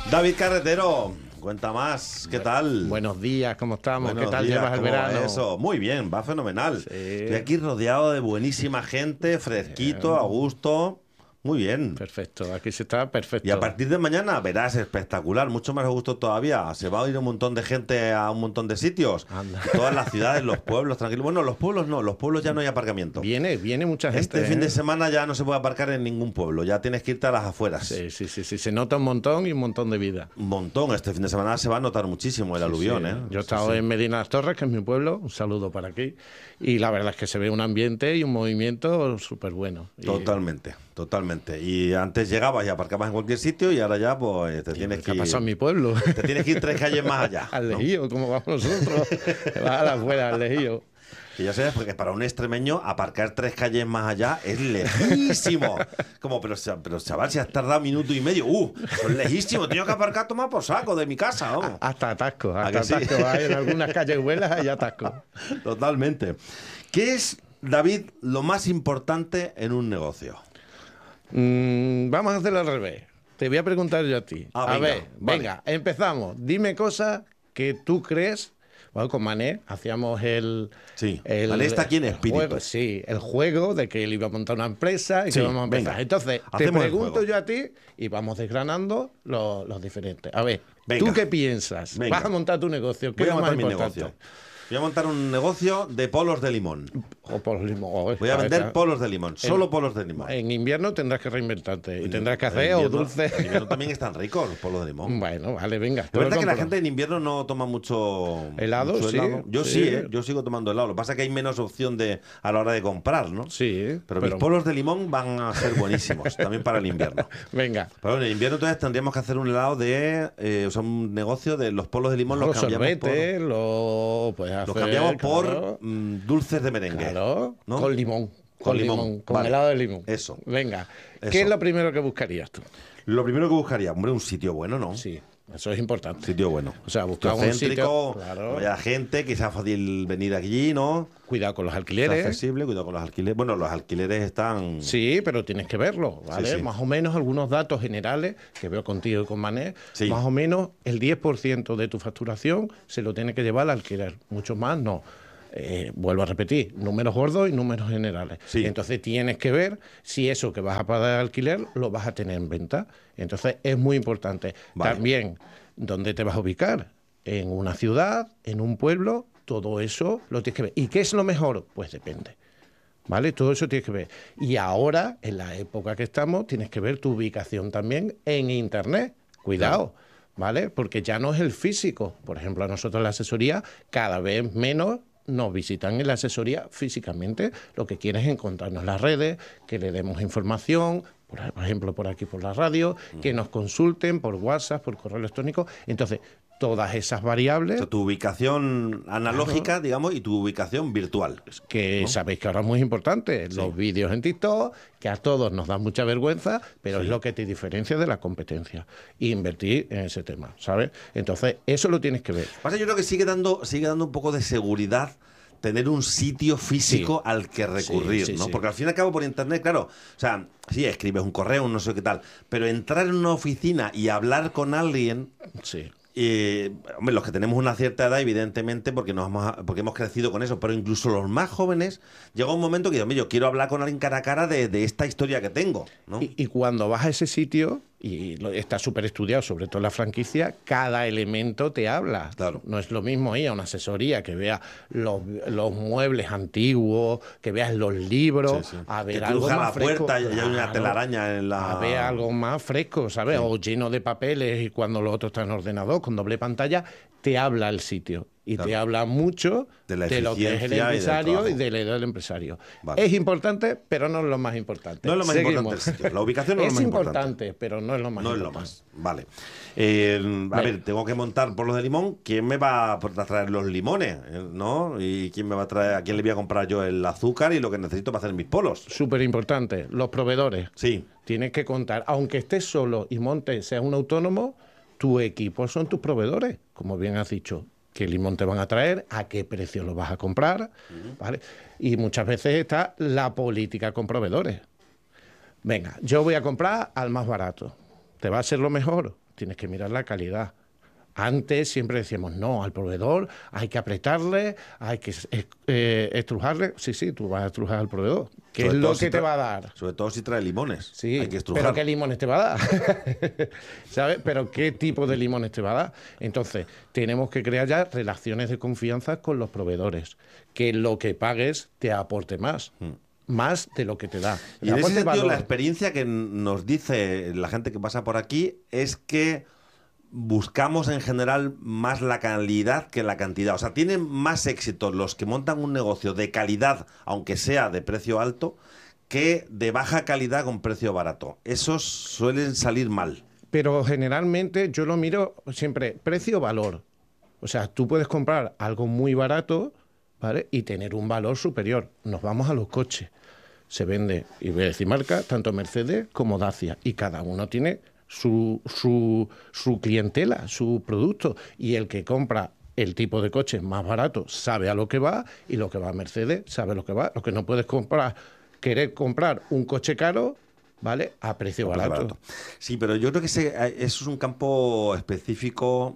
David Carretero, cuenta más, ¿qué tal? Buenos días, ¿cómo estamos? Buenos ¿Qué tal días, llevas el ¿cómo va verano? eso? Muy bien, va fenomenal. Sí. Estoy aquí rodeado de buenísima gente, fresquito, a gusto. Muy bien. Perfecto, aquí se está perfecto. Y a partir de mañana verás espectacular, mucho más a gusto todavía. Se va a ir un montón de gente a un montón de sitios. Anda. Todas las ciudades, los pueblos, tranquilos. Bueno, los pueblos no, los pueblos ya no hay aparcamiento. Viene mucha gente. Este fin de semana ya no se puede aparcar en ningún pueblo, ya tienes que irte a las afueras. Sí, se nota un montón y un montón de vida. Un montón, este fin de semana se va a notar muchísimo el aluvión, Sí. ¿eh? Yo he Sí, estado sí. en Medina de las Torres, que es mi pueblo, un saludo para aquí, y la verdad es que se ve un ambiente y un movimiento súper bueno. Totalmente, totalmente. Y antes llegabas y aparcabas en cualquier sitio y ahora ya pues te tienes ¿Qué que ha ir, pasado en mi pueblo? te tienes que ir 3 calles más allá. Al ¿no? Lejío, como vamos nosotros. Vas a la afuera, al Lejío. Que ya sabes, porque para un extremeño aparcar 3 calles más allá es lejísimo. Como, pero chaval, si has tardado minuto y medio, eso es lejísimo. Tengo que aparcar, tomar por saco de mi casa, ¿no? Hasta atasco, ¿A que sí? Hay en algunas calles buenas hay atasco. Totalmente. ¿Qué es, David, lo más importante en un negocio? Vamos a hacerlo al revés. Te voy a preguntar yo a ti. Ah, A venga, ver, vale. venga, empezamos. Dime cosas que tú crees. Bueno, con Mané hacíamos Sí, Mané está aquí en espíritu. juego, sí, el juego de que él iba a montar una empresa y Sí, que vamos a empezar. venga, Entonces, te hacemos el pregunto juego. yo a ti y vamos desgranando los diferentes. A ver, Venga. ¿tú qué piensas? Venga. Vas a montar tu negocio. ¿Qué Voy es a lo más montar mi importante? negocio. Voy a montar un negocio de polos de limón. O por limón. Voy a vender polos de limón, solo polos de limón. En invierno tendrás que reinventarte y tendrás que En hacer o invierno- dulces. En invierno también están ricos los polos de limón. Bueno, vale, venga. Es te lo verdad que la compro. gente en invierno no toma mucho ¿Helado? mucho Sí, helado. Yo sí. sí, yo sigo tomando helado. Lo que pasa es que hay menos opción a la hora de comprar, ¿no? Sí, Pero mis polos de limón van a ser buenísimos, también para el invierno. Venga. Pero en el invierno entonces tendríamos que hacer un helado o sea, un negocio de los polos de limón, los Los cambiamos sorbetes, los puedes hacer. los cambiamos por claro, dulces de merengue. claro, ¿no? con limón. Con limón, Con vale. helado de limón. Eso. Venga. Eso. ¿Qué es lo primero que buscarías tú? Lo primero que buscaría, hombre, un sitio bueno, ¿no? Sí, eso es importante. Un sitio bueno. O sea, buscar un Céntrico, sitio. Claro. que haya gente, que sea fácil venir aquí, ¿no? Cuidado con los Sea alquileres. accesible, cuidado con los alquileres. Bueno, los alquileres están... Sí, pero tienes que verlo, ¿vale? Sí, sí. Más o menos algunos datos generales que veo contigo y con Mané. Sí. Más o menos el 10% de tu facturación se lo tiene que llevar al alquiler. Mucho más no. Vuelvo a repetir, números gordos y números generales. Sí. Entonces tienes que ver si eso que vas a pagar de alquiler lo vas a tener en venta. Entonces es muy importante. Vale. También, ¿dónde te vas a ubicar? ¿En una ciudad? ¿En un pueblo? Todo eso lo tienes que ver. ¿Y qué es lo mejor? Pues depende. ¿Vale? Todo eso tienes que ver. Y ahora, en la época que estamos, tienes que ver tu ubicación también en Internet. Cuidado, ¿vale? Porque ya no es el físico. Por ejemplo, a nosotros en la asesoría cada vez menos nos visitan en la asesoría físicamente. Lo que quieren es encontrarnos en las redes, que le demos información, por ejemplo, por aquí por la radio, que nos consulten por WhatsApp, por correo electrónico. Entonces, todas esas O variables sea, tu ubicación analógica, digamos, y tu ubicación virtual. que sabéis que ahora es muy importante, los vídeos en TikTok, que a todos nos da mucha vergüenza, pero es lo que te diferencia de la competencia. Y invertir en ese tema, ¿sabes? Entonces, eso lo tienes que ver. Pasa, yo creo que sigue dando un poco de seguridad tener un sitio físico Sí. al que recurrir, Sí, sí, ¿no? sí. Porque al fin y al cabo por internet, claro, o sea, sí, escribes un correo, un no sé qué tal, pero entrar en una oficina y hablar con alguien... Sí. Hombre, los que tenemos una cierta edad, evidentemente, porque hemos crecido con eso, pero incluso los más jóvenes, llega un momento que, hombre, yo quiero hablar con alguien cara a cara de esta historia que tengo, ¿no? Y cuando vas a ese sitio, y está súper estudiado, sobre todo en la franquicia, cada elemento te habla. Claro. No es lo mismo ir a una asesoría que veas los muebles antiguos, que veas los libros, Sí, sí. a ver Que algo cruja más la fresco. puerta y hay una Claro. telaraña en la... A ver algo más fresco, ¿sabes? Sí. O lleno de papeles y cuando lo otro está en ordenador, con doble pantalla, te habla el sitio. Y Claro. te habla mucho De la lo que es el eficiencia y del empresario trabajo. y de la edad del empresario. Vale. Es importante, pero no es lo más importante. No es lo más Seguimos. importante el sitio. La ubicación no es Es lo más importante. importante, pero no es lo más No es lo importante. más. Vale. A ver, tengo que montar por los de limón. ¿Quién me va a traer los limones? ¿No? ¿Y quién me va a traer? ¿A quién le voy a comprar yo el azúcar y lo que necesito para hacer mis polos? Súper importante, los proveedores. Sí. Tienes que contar, aunque estés solo y montes, seas un autónomo, tu equipo son tus proveedores, como bien has dicho. ¿Qué limón te van a traer? ¿A qué precio lo vas a comprar? ¿Vale? Y muchas veces está la política con proveedores. Venga, yo voy a comprar al más barato. ¿te va a ser lo mejor? Tienes que mirar la calidad. Antes siempre decíamos, no, al proveedor hay que apretarle, hay que estrujarle. Sí, tú vas a estrujar al proveedor. ¿Qué es lo que te va a dar? Sobre todo si trae limones. Sí, hay que estrujar. pero ¿qué limones te va a dar? ¿Sabes? Pero ¿qué tipo de limones te va a dar? Entonces, tenemos que crear ya relaciones de confianza con los proveedores. Que lo que pagues te aporte más. Más de lo que te da. Y en ese sentido, la experiencia que nos dice la gente que pasa por aquí es que buscamos en general más la calidad que la cantidad. O sea, tienen más éxito los que montan un negocio de calidad, aunque sea de precio alto, que de baja calidad con precio barato. Esos suelen salir mal. Pero generalmente yo lo miro siempre precio-valor. O sea, tú puedes comprar algo muy barato, ¿vale? Y tener un valor superior. Nos vamos a los coches. Se vende, y voy a decir marca, tanto Mercedes como Dacia. Y cada uno tiene su clientela, su producto. Y el que compra el tipo de coche más barato sabe a lo que va, y lo que va a Mercedes sabe a lo que va. Lo que no puedes querer comprar un coche caro, ¿vale? A precio barato. Sí, pero yo creo que eso es un campo específico.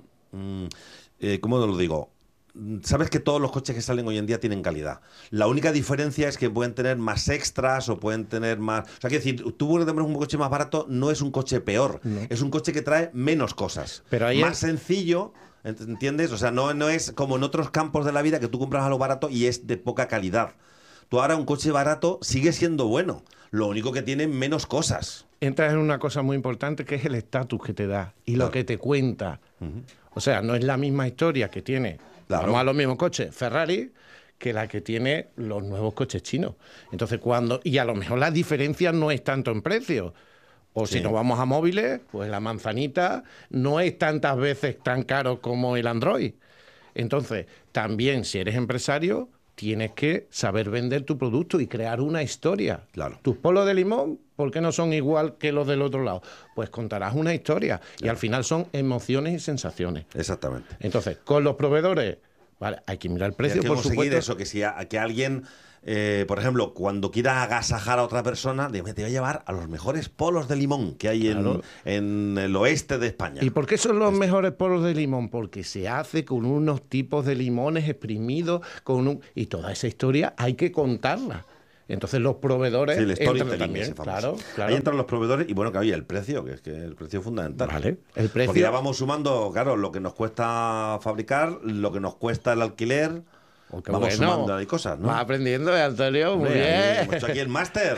¿Cómo lo digo? Sabes que todos los coches que salen hoy en día tienen calidad. La única diferencia es que pueden tener más extras o pueden tener más... O sea, quiero decir, tú puedes tener un coche más barato, no es un coche peor. No. Es un coche que trae menos cosas. Pero más sencillo, ¿entiendes? O sea, no es como en otros campos de la vida que tú compras algo barato y es de poca calidad. Tú ahora un coche barato sigue siendo bueno. Lo único que tiene menos cosas. Entras en una cosa muy importante que es el estatus que te da y lo que te cuenta. O sea, no es la misma historia que tiene... Claro. Vamos a los mismos coches Ferrari que la que tiene los nuevos coches chinos. Entonces, y a lo mejor la diferencia no es tanto en precio. O si nos vamos a móviles, pues la manzanita no es tantas veces tan caro como el Android. Entonces, también si eres empresario, tienes que saber vender tu producto y crear una historia. Claro. Tus polos de limón, ¿por qué no son igual que los del otro lado? Pues contarás una historia. Claro. Y al final son emociones y sensaciones. Exactamente. Entonces, con los proveedores, vale, hay que mirar el precio, hay que por conseguir supuesto. Eso, que alguien... por ejemplo, cuando quiera agasajar a otra persona, te voy a llevar a los mejores polos de limón que hay en el oeste de España. ¿Y por qué son los mejores polos de limón? Porque se hace con unos tipos de limones exprimidos, y toda esa historia hay que contarla. Entonces los proveedores... Sí, el storytelling también, claro. Ahí entran los proveedores y bueno, claro, y el precio, que es que el precio es fundamental. Vale, el precio... Porque ya vamos sumando, claro, lo que nos cuesta fabricar, lo que nos cuesta el alquiler... Vamos sumando ahí cosas, ¿no? Vas aprendiendo, Antonio, muy bien. Hemos hecho aquí el máster.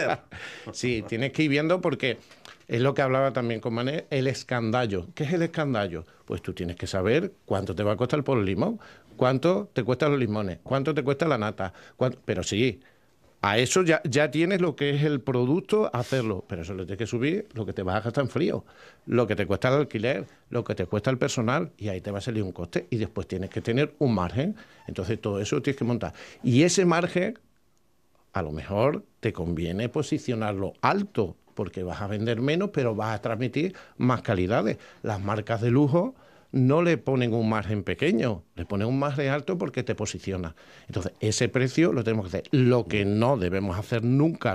Sí, tienes que ir viendo porque es lo que hablaba también con Mané, el escandallo. ¿Qué es el escandallo? Pues tú tienes que saber cuánto te va a costar el polo limón, cuánto te cuestan los limones, cuánto te cuesta la nata. Pero sí, a eso ya tienes lo que es el producto, hacerlo. Pero eso le tienes que subir lo que te vas a gastar en frío, lo que te cuesta el alquiler, lo que te cuesta el personal, y ahí te va a salir un coste. Y después tienes que tener un margen. Entonces todo eso tienes que montar. Y ese margen, a lo mejor te conviene posicionarlo alto, porque vas a vender menos, pero vas a transmitir más calidades. Las marcas de lujo no le ponen un margen pequeño, le ponen un margen alto porque te posiciona. Entonces, ese precio lo tenemos que hacer. Lo que no debemos hacer nunca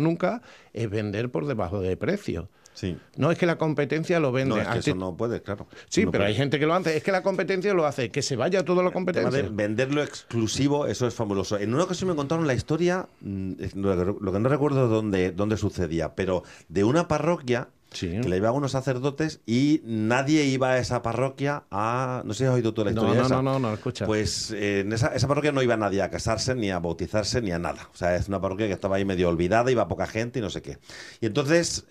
es vender por debajo de precio. Sí. No es que la competencia lo vende. No, es que eso no puede, claro. Sí, no pero puede. Hay gente que lo hace. Es que la competencia lo hace. Que se vaya toda la competencia. Venderlo exclusivo, eso es fabuloso. En una ocasión me contaron la historia, lo que no recuerdo dónde sucedía, pero de una parroquia que le iba a unos sacerdotes y nadie iba a esa parroquia a... No sé si has oído tú la historia esa. No, escucha. Pues en esa parroquia no iba nadie a casarse, ni a bautizarse, ni a nada. O sea, es una parroquia que estaba ahí medio olvidada, iba poca gente y no sé qué. Y entonces...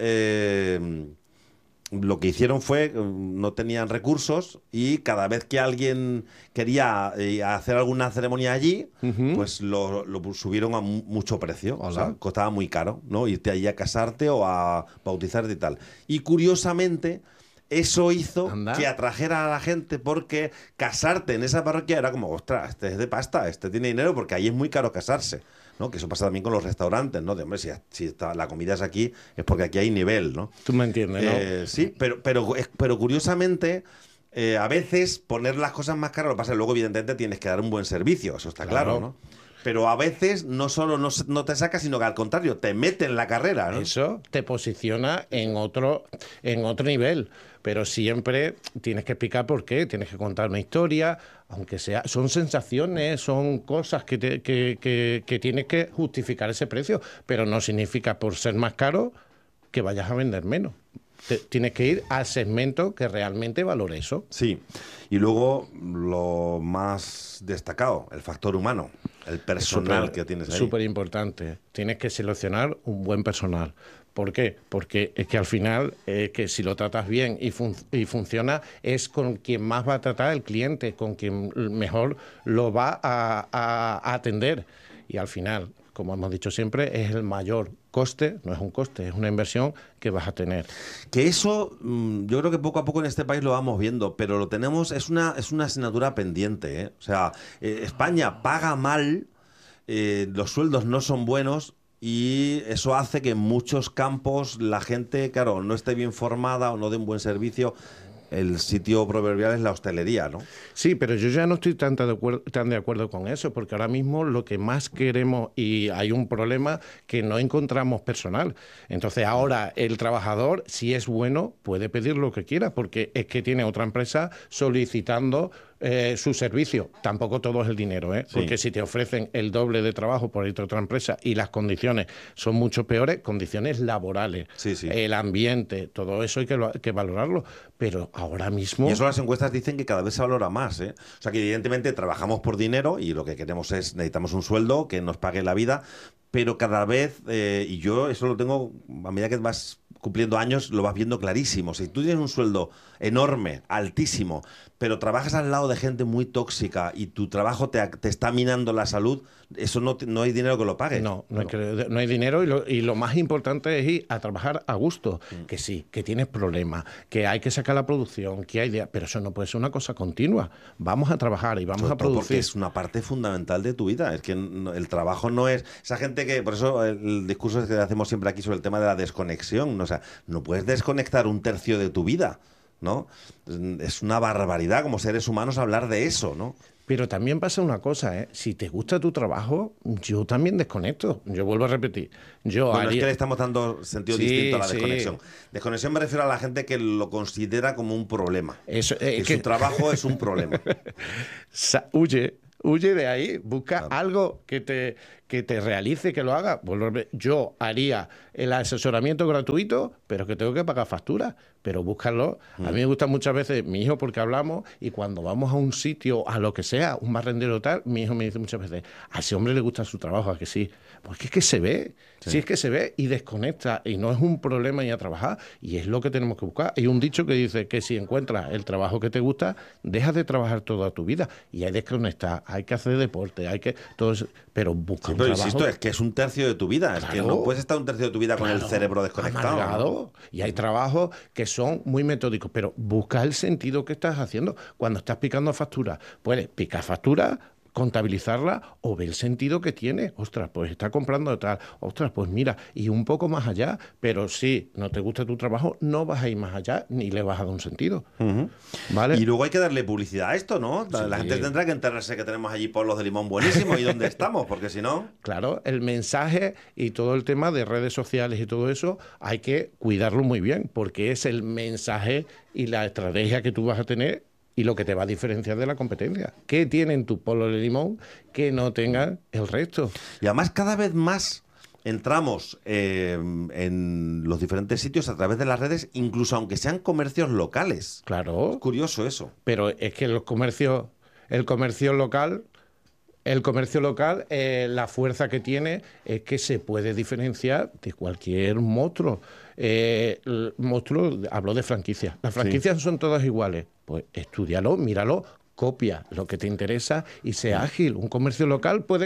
lo que hicieron fue, no tenían recursos y cada vez que alguien quería hacer alguna ceremonia allí, pues lo subieron a mucho precio. O sea, costaba muy caro, ¿no? Irte allí a casarte o a bautizarte y tal. Y curiosamente, eso hizo que atrajera a la gente porque casarte en esa parroquia era como, ostras, este es de pasta, este tiene dinero porque ahí es muy caro casarse. ¿No? Que eso pasa también con los restaurantes, ¿no? De hombre, si la comida es aquí, es porque aquí hay nivel, ¿no? Tú me entiendes, ¿no? Sí, pero curiosamente, a veces poner las cosas más caras, lo que pasa es que luego, evidentemente, tienes que dar un buen servicio, eso está claro, ¿no? Pero a veces no solo no te saca, sino que al contrario, te mete en la carrera, ¿no? Eso te posiciona en otro nivel. Pero siempre tienes que explicar por qué, tienes que contar una historia, aunque sea, son sensaciones, son cosas que tienes que justificar ese precio, pero no significa por ser más caro que vayas a vender menos. Tienes que ir al segmento que realmente valore eso. Sí, y luego lo más destacado, el factor humano, el personal que tienes ahí. Súper importante. Tienes que seleccionar un buen personal. ¿Por qué? Porque es que al final, que si lo tratas bien y funciona, es con quien más va a tratar el cliente, con quien mejor lo va a atender. Y al final, como hemos dicho siempre, es el mayor coste, no es un coste, es una inversión que vas a tener. Que eso, yo creo que poco a poco en este país lo vamos viendo, pero lo tenemos, es una asignatura pendiente, ¿eh? O sea, España paga mal, los sueldos no son buenos, y eso hace que en muchos campos la gente, claro, no esté bien formada o no dé un buen servicio. El sitio proverbial es la hostelería, ¿no? Sí, pero yo ya no estoy tan de acuerdo con eso, porque ahora mismo lo que más queremos, y hay un problema, que no encontramos personal. Entonces ahora el trabajador, si es bueno, puede pedir lo que quiera, porque es que tiene otra empresa solicitando su servicio. Tampoco todo es el dinero, ¿eh? Sí. Porque si te ofrecen el doble de trabajo por ir a otra empresa y las condiciones son mucho peores, condiciones laborales, sí. El ambiente, todo eso hay que valorarlo. Pero ahora mismo... Y eso las encuestas dicen que cada vez se valora más, ¿eh? O sea, que evidentemente trabajamos por dinero y lo que queremos es, necesitamos un sueldo que nos pague la vida, pero cada vez, y yo eso lo tengo, a medida que vas cumpliendo años, lo vas viendo clarísimo. Si tú tienes un sueldo enorme, altísimo, pero trabajas al lado de gente muy tóxica y tu trabajo te está minando la salud, eso no hay dinero que lo pague. No hay dinero, y lo más importante es ir a trabajar a gusto. Que sí, que tienes problemas, que hay que sacar la producción, que hay ideas, pero eso no puede ser una cosa continua. Vamos a trabajar y vamos a producir. Porque es una parte fundamental de tu vida. Es que el trabajo no es... Esa gente que... Por eso el discurso que hacemos siempre aquí sobre el tema de la desconexión. O sea, no puedes desconectar un tercio de tu vida, ¿no? Es una barbaridad como seres humanos hablar de eso, ¿no? Pero también pasa una cosa, ¿eh? Si te gusta tu trabajo, yo también desconecto. Yo vuelvo a repetir. Es que le estamos dando sentido distinto a la desconexión. Desconexión me refiero a la gente que lo considera como un problema. Eso, que su trabajo es un problema. Huye de ahí, busca algo que te realice, que lo haga. Yo haría el asesoramiento gratuito, pero que tengo que pagar facturas, pero búscalo. A mí me gusta muchas veces mi hijo, porque hablamos, y cuando vamos a un sitio, a lo que sea, un barrendero tal, mi hijo me dice muchas veces, a ese hombre le gusta su trabajo, ¿a que sí? Porque es que se ve, sí, es que se ve y desconecta, y no es un problema ir a trabajar, y es lo que tenemos que buscar. Hay un dicho que dice que si encuentras el trabajo que te gusta, dejas de trabajar toda tu vida, y hay que desconectar, hay que hacer deporte, hay que... todo eso, pero busca un trabajo. Insisto, es que es un tercio de tu vida, claro, es que no puedes estar un tercio de tu vida con el cerebro desconectado. Amargado, ¿no? Y hay trabajos que son muy metódicos, pero busca el sentido que estás haciendo. Cuando estás picando facturas, puedes picar facturas, contabilizarla o ver el sentido que tiene. Ostras, pues está comprando tal. Ostras, pues mira, y un poco más allá. Pero si no te gusta tu trabajo, no vas a ir más allá ni le vas a dar un sentido. ¿Vale? Y luego hay que darle publicidad a esto, ¿no? Sí. La gente tendrá que enterarse que tenemos allí polos de limón buenísimos y dónde estamos, porque si no... Claro, el mensaje y todo el tema de redes sociales y todo eso hay que cuidarlo muy bien, porque es el mensaje y la estrategia que tú vas a tener y lo que te va a diferenciar de la competencia. ¿Qué tienen tu polo de limón que no tengan el resto? Y además cada vez más entramos en los diferentes sitios a través de las redes, incluso aunque sean comercios locales. Claro. Es curioso eso. Pero es que el comercio local, la fuerza que tiene es que se puede diferenciar de cualquier monstruo. Hablo de franquicias. Las franquicias son todas iguales. Pues estúdialo, míralo, copia lo que te interesa y sea ágil. Un comercio local puede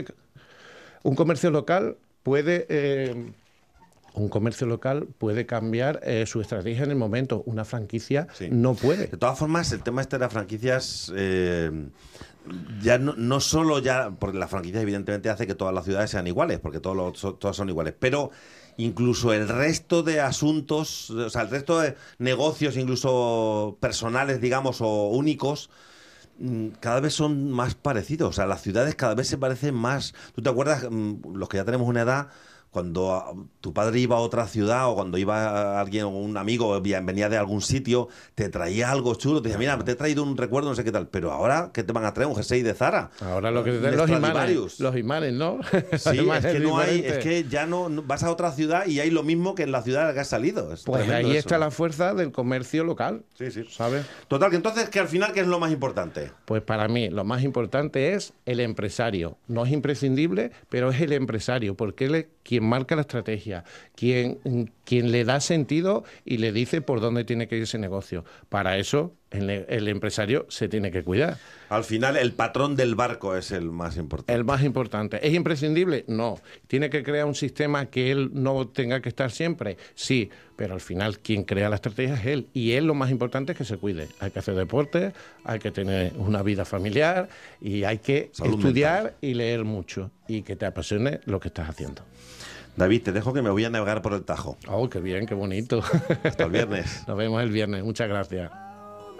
cambiar su estrategia en el momento. Una franquicia no puede. De todas formas, el tema de las franquicias... ya no solo ya, porque la franquicia evidentemente hace que todas las ciudades sean iguales, porque todas son iguales, pero incluso el resto de asuntos, o sea, el resto de negocios, incluso personales, digamos, o únicos, cada vez son más parecidos. O sea, las ciudades cada vez se parecen más. ¿Tú te acuerdas, los que ya tenemos una edad, cuando tu padre iba a otra ciudad o cuando iba alguien, un amigo, venía de algún sitio, te traía algo chulo, te decía, mira, te he traído un recuerdo, no sé qué tal. Pero ahora, ¿qué te van a traer? Un jersey de Zara. Ahora lo que te traen los imanes, ¿no? Sí, es que ya no vas a otra ciudad y hay lo mismo que en la ciudad de la que has salido. Pues ahí está la fuerza del comercio local. Sí, sí. ¿Sabes? Total, que entonces, que al final, ¿qué es lo más importante? Pues para mí, lo más importante es el empresario. No es imprescindible, pero es el empresario, porque él es quien marca la estrategia, quien le da sentido y le dice por dónde tiene que ir ese negocio. Para eso, el empresario se tiene que cuidar. Al final, el patrón del barco es el más importante. El más importante. ¿Es imprescindible? No. ¿Tiene que crear un sistema que él no tenga que estar siempre? Sí, pero al final quien crea la estrategia es él. Y él lo más importante es que se cuide. Hay que hacer deporte, hay que tener una vida familiar y hay que estudiar mental y leer mucho y que te apasione lo que estás haciendo. David, te dejo que me voy a navegar por el Tajo. Oh, qué bien, qué bonito. Hasta el viernes. Nos vemos el viernes. Muchas gracias.